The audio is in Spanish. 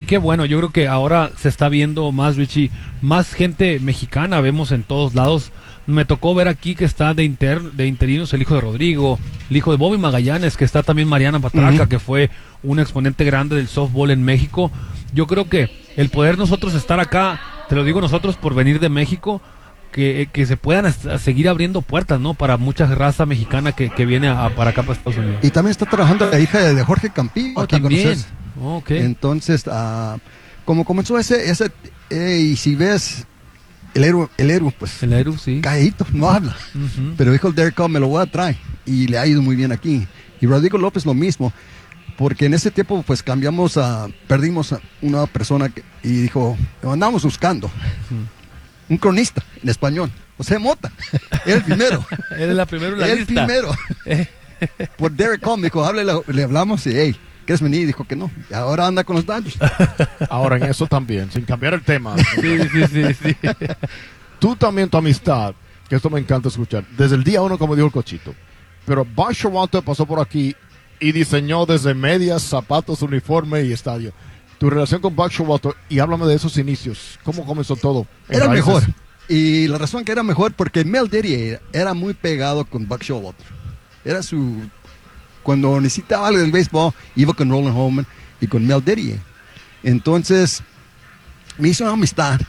qué bueno, yo creo que ahora se está viendo más, Richie, más gente mexicana vemos en todos lados. Me tocó ver aquí que está de interinos el hijo de Rodrigo, el hijo de Bobby Magallanes, que está también Mariana Patraca, que fue un exponente grande del softball en México. Yo creo que el poder nosotros estar acá, te lo digo nosotros por venir de México, que se puedan seguir abriendo puertas, ¿no? Para mucha raza mexicana que viene para acá, para Estados Unidos. Y también está trabajando la hija de Jorge Campillo. También. Okay. Entonces, como comenzó y si ves el héroe, pues, el héroe, sí, caído, no habla. Pero dijo el Derek Carr, me lo voy a traer. Y le ha ido muy bien aquí. Y Rodrigo López lo mismo. Porque en ese tiempo, pues, perdimos a una persona y dijo, lo andamos buscando. Un cronista en español, José Mota, era el primero. Él es la primera en la lista. El primero. Por Derek Carr, me dijo, le hablamos y, hey, ¿quieres venir? Y dijo que no. Y ahora anda con los Dodgers. Ahora en eso también, sin cambiar el tema. Sí. Tú también, tu amistad, que esto me encanta escuchar, desde el día 1, como dijo el Cochito. Pero Buck Showalter pasó por aquí y diseñó desde medias, zapatos, uniforme y estadio. Tu relación con Buck Showalter, y háblame de esos inicios. ¿Cómo comenzó todo? Era mejor. Y la razón que era mejor, porque Mel Didier era muy pegado con Buck Showalter. Era cuando necesitaba algo del béisbol, iba con Roland Holman y con Mel Didier. Entonces, me hizo una amistad